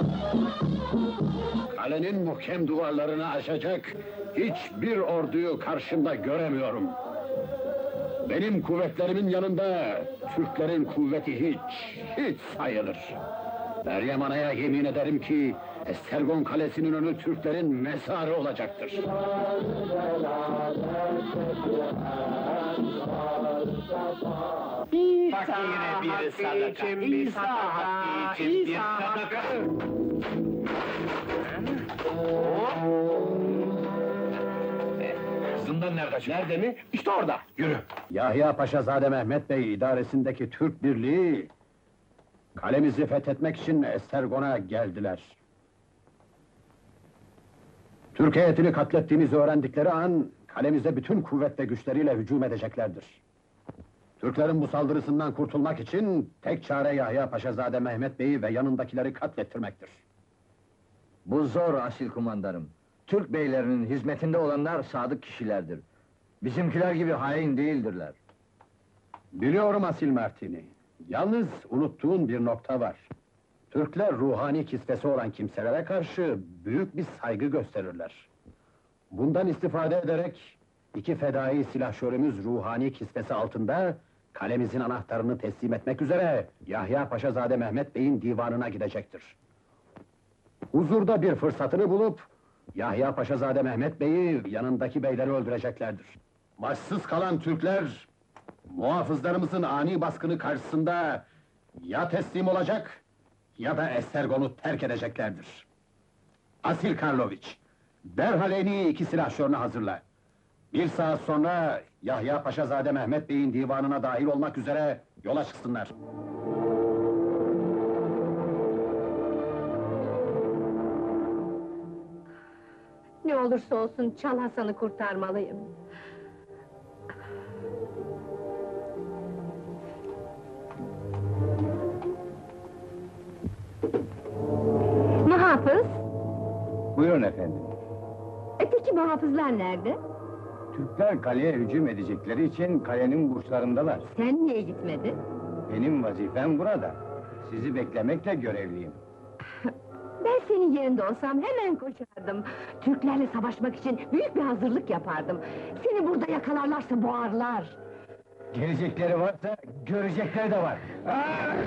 Kalenin muhkem duvarlarını aşacak hiçbir orduyu karşımda göremiyorum. Benim kuvvetlerimin yanında Türklerin kuvveti hiç sayılır. Meryem Ana'ya yemin ederim ki Estergon Kalesi'nin önü Türklerin mezarı olacaktır. Fakire bir sadaka, İsa Hakkı için bir sadaka. Zindan nerede? Nerede mi? İşte orada. Yürü. Yahya Paşazade Mehmet Bey idaresindeki Türk Birliği kalemizi fethetmek için Estergon'a geldiler. Türk heyetini katlettiğimizi öğrendikleri an kalemize bütün kuvvet ve güçleriyle hücum edeceklerdir. Türklerin bu saldırısından kurtulmak için tek çare Yahya Paşazade Mehmet Bey'i ve yanındakileri katlettirmektir. Bu zor asil kumandanım. Türk beylerinin hizmetinde olanlar sadık kişilerdir. Bizimkiler gibi hain değildirler. Biliyorum Asil Martini. Yalnız unuttuğun bir nokta var. Türkler ruhani kisvesi olan kimselere karşı büyük bir saygı gösterirler. Bundan istifade ederek iki fedai silahşörümüz ruhani kisvesi altında kalemizin anahtarını teslim etmek üzere Yahya Paşazade Mehmet Bey'in divanına gidecektir. Huzurda bir fırsatını bulup Yahya Paşazade Mehmet Bey'i yanındaki beyleri öldüreceklerdir. Başsız kalan Türkler muhafızlarımızın ani baskını karşısında ya teslim olacak ya da Estergon'u terk edeceklerdir. Asil Karloviç, derhal en iyi iki silahşörünü hazırla. Bir saat sonra Yahya Paşazade Mehmet Bey'in divanına dahil olmak üzere yola çıksınlar. Ne olursa olsun Çal Hasan'ı kurtarmalıyım. Muhafız? Buyurun efendim. Peki muhafızlar nerede? Türkler kaleye hücum edecekleri için kalenin burçlarındalar. Sen niye gitmedin? Benim vazifem burada. Sizi beklemekle görevliyim. Ben senin yerinde olsam hemen koşardım. Türklerle savaşmak için büyük bir hazırlık yapardım. Seni burada yakalarlarsa boğarlar. Gelecekleri varsa görecekleri de var.